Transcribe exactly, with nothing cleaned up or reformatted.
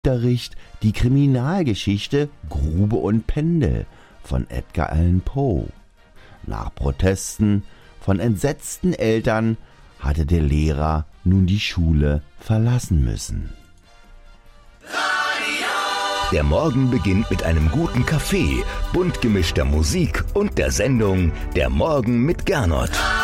Unterricht die Kriminalgeschichte Grube und Pendel von Edgar Allan Poe. Nach Protesten von entsetzten Eltern hatte der Lehrer nun die Schule verlassen müssen. Der Morgen beginnt mit einem guten Kaffee, bunt gemischter Musik und der Sendung Der Morgen mit Gernot.